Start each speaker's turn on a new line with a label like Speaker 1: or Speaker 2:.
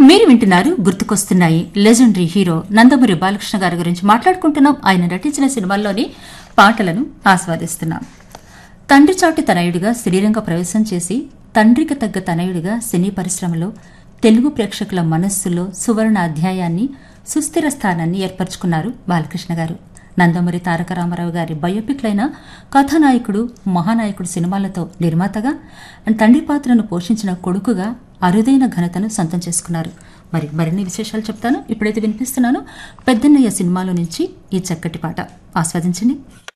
Speaker 1: మీరు వింటున్నారు గుర్తుకొస్తున్నాయి. లెజెండరీ హీరో నందమూరి బాలకృష్ణ గారి గురించి మాట్లాడుకుంటున్నాం. ఆయన నటించిన సినిమాల్లోని పాటలను ఆస్వాదిస్తున్నాం. తండ్రి చాటి తనయుడిగా శ్రీరంగ ప్రవేశం చేసి తండ్రికి తగ్గ తనయుడిగా సినీ పరిశ్రమలో తెలుగు ప్రేక్షకుల మనస్సులో సువర్ణ అధ్యాయాన్ని, సుస్థిర స్థానాన్ని ఏర్పరచుకున్నారు బాలకృష్ణ గారు. నందమూరి తారక రామారావు గారి బయోపిక్లైన కథానాయకుడు, మహానాయకుడు సినిమాలతో నిర్మాతగా, తండ్రి పాత్రను పోషించిన కొడుకుగా అరుదైన ఘనతను సొంతం చేసుకున్నారు. మరిన్ని విశేషాలు చెప్తాను. ఇప్పుడైతే వినిపిస్తున్నాను పెద్దన్నయ్య సినిమాలో నుంచి ఈ చక్కటి పాట ఆస్వాదించండి.